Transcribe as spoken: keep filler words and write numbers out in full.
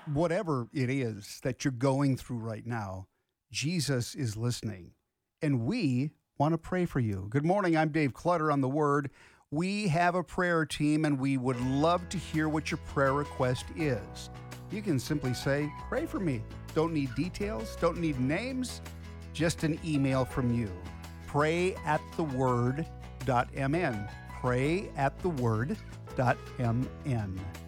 Whatever it is that you're going through right now, Jesus is listening, and we want to pray for you. Good morning. I'm Dave Clutter on The Word. We have a prayer team, and we would love to hear what your prayer request is. You can simply say, pray for me. Don't need details, don't need names, just an email from you. Pray at the word dot m n. Pray at the word dot m n.